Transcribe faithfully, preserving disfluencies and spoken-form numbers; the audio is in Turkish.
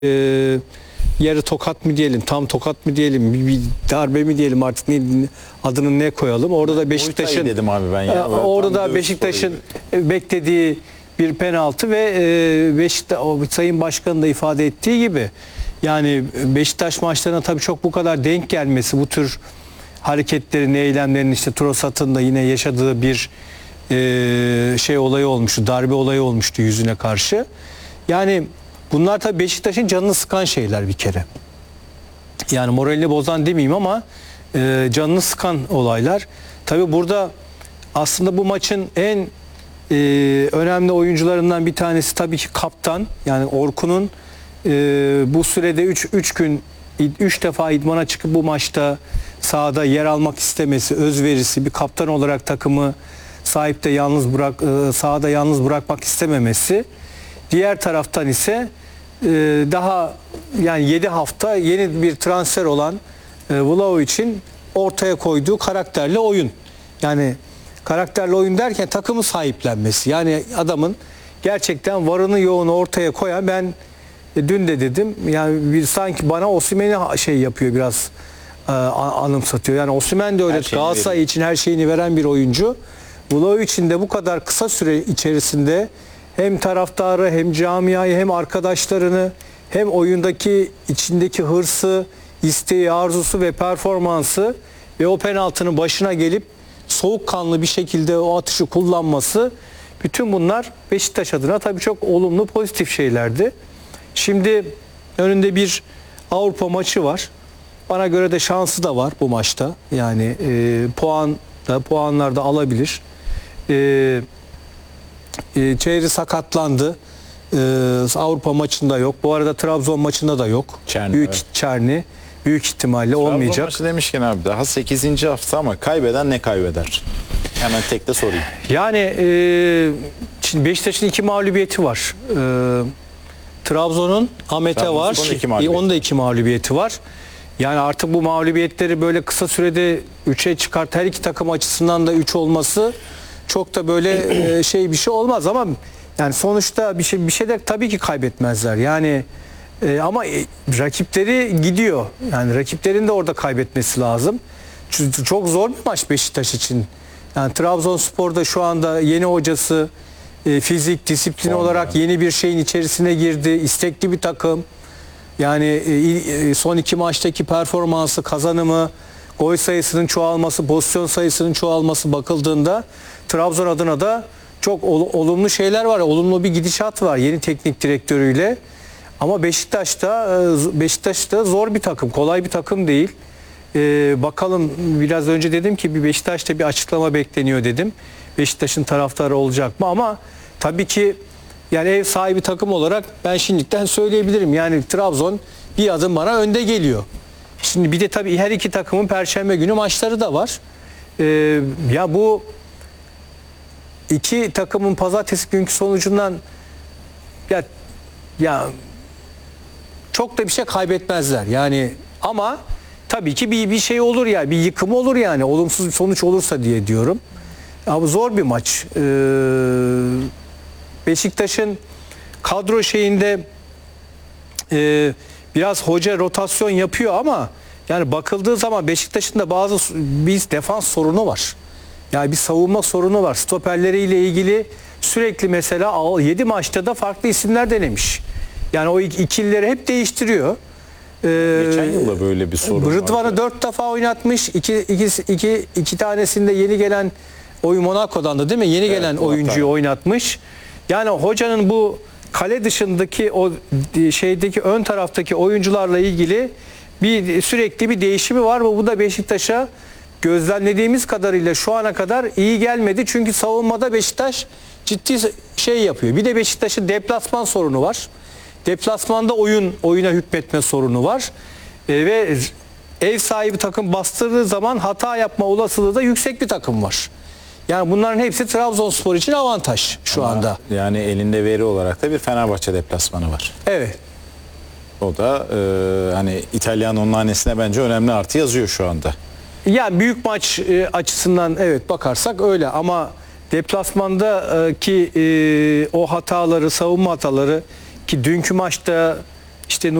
e, yarı tokat mı diyelim, tam tokat mı diyelim, bir, bir darbe mi diyelim, artık ne, adını ne koyalım. Orada da Beşiktaş'ın dedim abi ben ya. e, orada da Beşiktaş'ın beklediği bir penaltı ve e, Beşiktaş, o Sayın Başkan'ın da ifade ettiği gibi, yani Beşiktaş maçlarına tabii çok bu kadar denk gelmesi, bu tür hareketlerin, eylemlerin, işte Trossard'ın da yine yaşadığı bir e, şey olayı olmuştu, darbe olayı olmuştu yüzüne karşı. Yani bunlar tabii Beşiktaş'ın canını sıkan şeyler bir kere. Yani moralini bozan demeyeyim ama e, canını sıkan olaylar. Tabii burada aslında bu maçın en e, önemli oyuncularından bir tanesi tabii ki kaptan. Yani Orkun'un e, bu sürede üç gün üç defa idmana çıkıp bu maçta sahada yer almak istemesi, özverisi, bir kaptan olarak takımı sahipte yalnız bırak e, sahada yalnız bırakmak istememesi. Diğer taraftan ise e, daha yani yedi hafta yeni bir transfer olan e, Vlahovic'in ortaya koyduğu karakterli oyun. Yani karakterli oyun derken takımı sahiplenmesi. Yani adamın gerçekten varını yoğunu ortaya koyan, ben e, dün de dedim, yani bir sanki bana Osimhen'i şey yapıyor, biraz e, anımsatıyor. Yani Osimhen de öyle Galatasaray için her şeyini veren bir oyuncu. Vlahovic'in de bu kadar kısa süre içerisinde hem taraftarı, hem camiayı, hem arkadaşlarını, hem oyundaki içindeki hırsı, isteği, arzusu ve performansı ve o penaltının başına gelip soğukkanlı bir şekilde o atışı kullanması, bütün bunlar Beşiktaş adına tabii çok olumlu, pozitif şeylerdi. Şimdi önünde bir Avrupa maçı var. Bana göre de şansı da var bu maçta. Yani e, puan da puanlar da alabilir. E, e, Çeyri sakatlandı. E, Avrupa maçında yok. Bu arada Trabzon maçında da yok. Çerni, büyük evet. Çerni büyük ihtimalle Trabzon olmayacak. Trabzon maçı demişken abi, daha sekizinci hafta ama kaybeden ne kaybeder? Hemen tek de sorayım. Yani e, şimdi Beşiktaş'ın iki mağlubiyeti var. E, Trabzon'un Ahmet'e var. Onun da iki mağlubiyeti var. Yani artık bu mağlubiyetleri böyle kısa sürede üçe çıkart, her iki takım açısından da üç olması çok da böyle e, şey bir şey olmaz ama yani sonuçta bir şey bir şey de tabii ki kaybetmezler. Yani e, ama e, rakipleri gidiyor. Yani rakiplerin de orada kaybetmesi lazım. Çünkü çok zor bir maç Beşiktaş için. Yani Trabzonspor'da şu anda yeni hocası, e, fizik, disiplin Son olarak yani. yeni bir şeyin içerisine girdi. İstekli bir takım. Yani e, son iki maçtaki performansı, kazanımı, gol sayısının çoğalması, pozisyon sayısının çoğalması bakıldığında Trabzon adına da çok ol, olumlu şeyler var. Olumlu bir gidişat var yeni teknik direktörüyle. Ama Beşiktaş'ta Beşiktaş'ta zor bir takım, kolay bir takım değil. Ee, bakalım, biraz önce dedim ki bir Beşiktaş'ta bir açıklama bekleniyor dedim. Beşiktaş'ın taraftarı olacak mı? Ama tabii ki yani ev sahibi takım olarak ben şimdiden söyleyebilirim. Yani Trabzon bir adım bana önde geliyor. Şimdi bir de tabii her iki takımın Perşembe günü maçları da var. Ee, ya bu iki takımın pazartesi günkü sonucundan ya, ya çok da bir şey kaybetmezler. Yani ama tabii ki bir bir şey olur ya, bir yıkım olur yani, olumsuz bir sonuç olursa diye diyorum. Ama zor bir maç. Ee, Beşiktaş'ın kadro şeyinde e, biraz hoca rotasyon yapıyor ama yani bakıldığı zaman Beşiktaş'ın da bazı bir defans sorunu var. Yani bir savunma sorunu var. Stoperleriyle ilgili sürekli mesela yedi maçta da farklı isimler denemiş. Yani o ikilileri hep değiştiriyor. Ee, Geçen yılda böyle bir sorun vardı. Rıdvan'ı dört defa oynatmış. İki, iki, iki, iki tanesinde yeni gelen oyun Monaco'dan da değil mi? Yeni evet, gelen oyuncuyu oynatmış. Yani hocanın bu kale dışındaki o şeydeki ön taraftaki oyuncularla ilgili bir sürekli bir değişimi var ve bu da Beşiktaş'a gözlemlediğimiz kadarıyla şu ana kadar iyi gelmedi. Çünkü savunmada Beşiktaş ciddi şey yapıyor. Bir de Beşiktaş'ın deplasman sorunu var. Deplasmanda oyun oyuna hükmetme sorunu var. E, ve ev sahibi takım bastırdığı zaman hata yapma olasılığı da yüksek bir takım var. Yani bunların hepsi Trabzonspor için avantaj şu Ama anda. Yani elinde veri olarak da bir Fenerbahçe deplasmanı var. Evet. O da e, hani İtalyan'ın hanesine bence önemli artı yazıyor şu anda. Yani büyük maç e, açısından evet bakarsak öyle ama deplasmandaki e, o hataları, savunma hataları, ki dünkü maçta işte